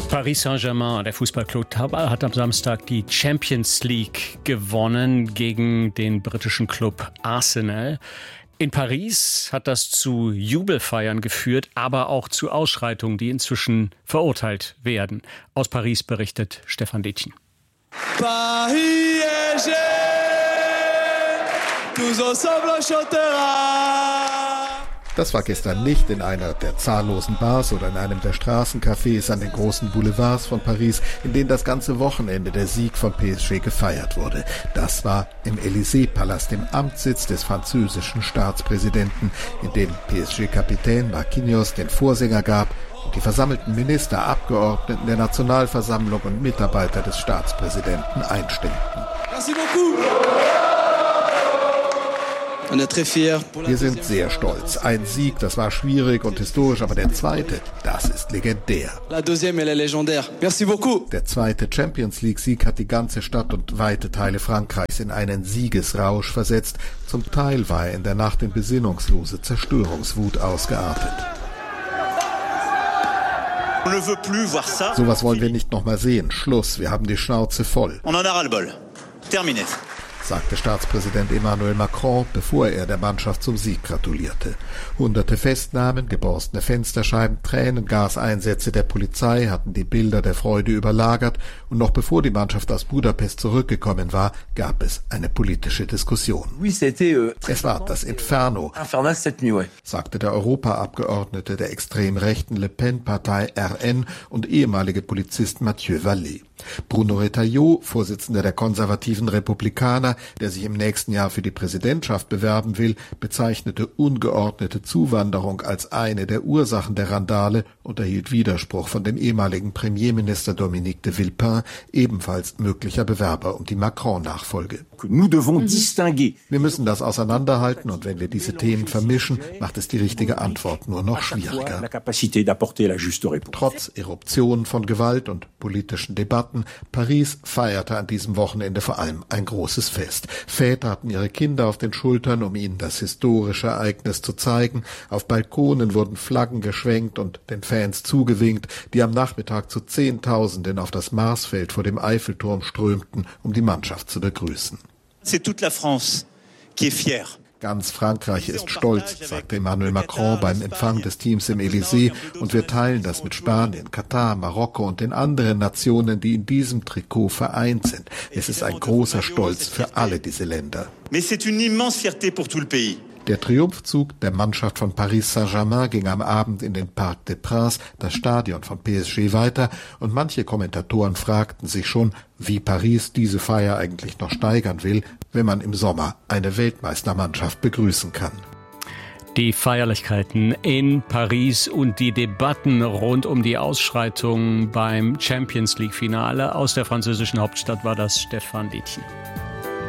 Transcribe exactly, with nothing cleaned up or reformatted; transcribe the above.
Paris Saint-Germain, der Fußballclub, hat am Samstag die Champions League gewonnen gegen den britischen Club Arsenal. In Paris hat das zu Jubelfeiern geführt, aber auch zu Ausschreitungen, die inzwischen verurteilt werden. Aus Paris berichtet Stefan Detjen. Paris, tous ensemble on chantera. Das war gestern nicht in einer der zahllosen Bars oder in einem der Straßencafés an den großen Boulevards von Paris, in denen das ganze Wochenende der Sieg von P S G gefeiert wurde. Das war im Élysée-Palast, dem Amtssitz des französischen Staatspräsidenten, in dem P S G-Kapitän Marquinhos den Vorsänger gab und die versammelten Minister, Abgeordneten der Nationalversammlung und Mitarbeiter des Staatspräsidenten einstimmten. Merci beaucoup. Wir sind sehr stolz. Ein Sieg, das war schwierig und historisch, aber der zweite, das ist legendär. Der zweite Champions League-Sieg hat die ganze Stadt und weite Teile Frankreichs in einen Siegesrausch versetzt. Zum Teil war er in der Nacht in besinnungslose Zerstörungswut ausgeartet. Sowas wollen wir nicht nochmal sehen. Schluss, wir haben die Schnauze voll. Sagte Staatspräsident Emmanuel Macron, bevor er der Mannschaft zum Sieg gratulierte. Hunderte Festnahmen, geborstene Fensterscheiben, Tränengaseinsätze der Polizei hatten die Bilder der Freude überlagert und noch bevor die Mannschaft aus Budapest zurückgekommen war, gab es eine politische Diskussion. Es war das Inferno, sagte der Europaabgeordnete der extrem rechten Le Pen-Partei R N und ehemalige Polizist Mathieu Vallée. Bruno Retailleau, Vorsitzender der konservativen Republikaner, der sich im nächsten Jahr für die Präsidentschaft bewerben will, bezeichnete ungeordnete Zuwanderung als eine der Ursachen der Randale und erhielt Widerspruch von dem ehemaligen Premierminister Dominique de Villepin, ebenfalls möglicher Bewerber um die Macron-Nachfolge. Wir müssen das auseinanderhalten und wenn wir diese Themen vermischen, macht es die richtige Antwort nur noch schwieriger. Trotz Eruptionen von Gewalt und politischen Debatten, Paris feierte an diesem Wochenende vor allem ein großes Fest. Väter hatten ihre Kinder auf den Schultern, um ihnen das historische Ereignis zu zeigen. Auf Balkonen wurden Flaggen geschwenkt und den Fans zugewinkt, die am Nachmittag zu Zehntausenden auf das Marsfeld vor dem Eiffelturm strömten, um die Mannschaft zu begrüßen. C'est toute la France qui est fière. Ganz Frankreich ist stolz, sagte Emmanuel Macron beim Empfang des Teams im Élysée, und wir teilen das mit Spanien, Katar, Marokko und den anderen Nationen, die in diesem Trikot vereint sind. Es ist ein großer Stolz für alle diese Länder. Mais c'est une immense fierté pour tout le pays. Der Triumphzug der Mannschaft von Paris Saint-Germain ging am Abend in den Parc des Princes, das Stadion von P S G, weiter und manche Kommentatoren fragten sich schon, wie Paris diese Feier eigentlich noch steigern will, wenn man im Sommer eine Weltmeistermannschaft begrüßen kann. Die Feierlichkeiten in Paris und die Debatten rund um die Ausschreitungen beim Champions League-Finale aus der französischen Hauptstadt war das Stefan Detjen.